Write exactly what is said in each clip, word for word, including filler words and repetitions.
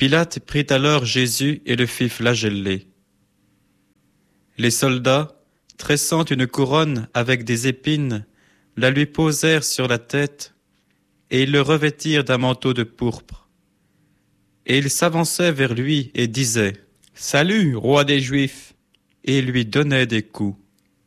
Pilate prit alors Jésus et le fit flageller. Les soldats, tressant une couronne avec des épines, la lui posèrent sur la tête, et ils le revêtirent d'un manteau de pourpre. Et ils s'avançaient vers lui et disaient « Salut, roi des Juifs !» et ils lui donnaient des coups.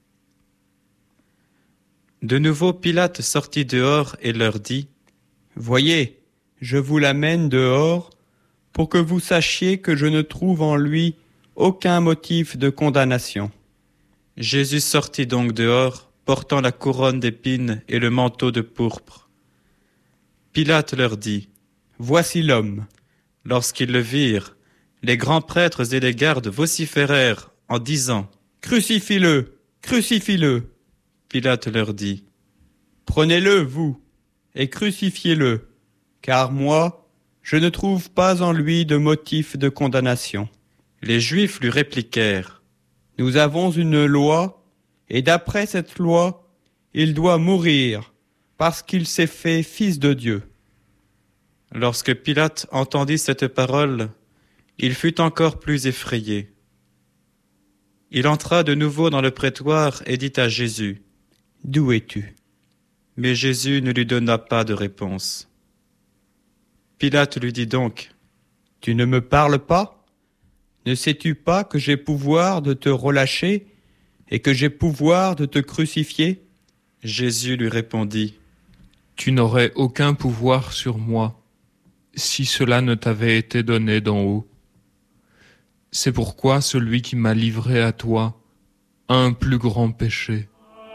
De nouveau Pilate sortit dehors et leur dit « Voyez, je vous l'amène dehors, pour que vous sachiez que je ne trouve en lui aucun motif de condamnation. » Jésus sortit donc dehors, portant la couronne d'épines et le manteau de pourpre. Pilate leur dit « Voici l'homme. » Lorsqu'ils le virent, les grands prêtres et les gardes vociférèrent en disant « Crucifie-le, crucifie-le !» Pilate leur dit « Prenez-le, vous, et crucifiez-le, car moi, je ne trouve pas en lui de motif de condamnation. » Les Juifs lui répliquèrent « Nous avons une loi, et d'après cette loi, il doit mourir, parce qu'il s'est fait fils de Dieu. » Lorsque Pilate entendit cette parole, il fut encore plus effrayé. Il entra de nouveau dans le prétoire et dit à Jésus « D'où es-tu » Mais Jésus ne lui donna pas de réponse. Pilate lui dit donc « Tu ne me parles pas ? Ne sais-tu pas que j'ai pouvoir de te relâcher et que j'ai pouvoir de te crucifier ?» Jésus lui répondit « Tu n'aurais aucun pouvoir sur moi, si cela ne t'avait été donné d'en haut. C'est pourquoi celui qui m'a livré à toi a un plus grand péché. »